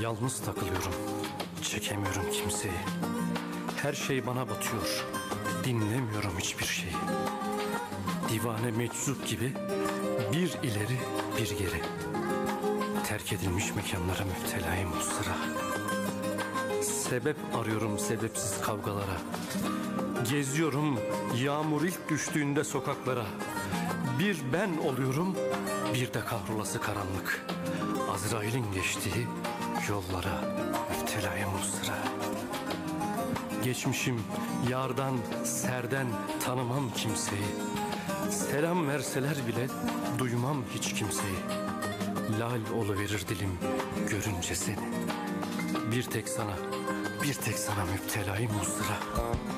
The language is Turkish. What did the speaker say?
Yalnız takılıyorum, çekemiyorum kimseyi. Her şey bana batıyor, dinlemiyorum hiçbir şeyi. Divane meczup gibi bir ileri bir geri. Terk edilmiş mekanlara müptelayım bu sıra. Sebep arıyorum sebepsiz kavgalara. Geziyorum yağmur ilk düştüğünde sokaklara. Bir ben oluyorum, bir de kahrolası karanlık. Azrail'in geçtiği yollara müptelayım bu sıra. Geçmişim yardan, serden tanımam kimseyi. Selam verseler bile duymam hiç kimseyi. Lal oluverir dilim görünce seni. Bir tek sana müptelayım bu sıra.